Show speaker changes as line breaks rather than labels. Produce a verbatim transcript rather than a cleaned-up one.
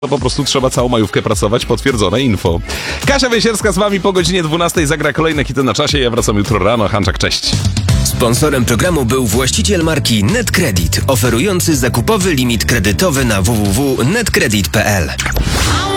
To po prostu trzeba całą majówkę pracować, potwierdzone info. Kasia Wysierska z wami po godzinie dwunastej zagra kolejne hity na czasie. Ja wracam jutro rano. Hanczak, cześć.
Sponsorem programu był właściciel marki NetCredit, oferujący zakupowy limit kredytowy na w w w kropka netcredit kropka p l.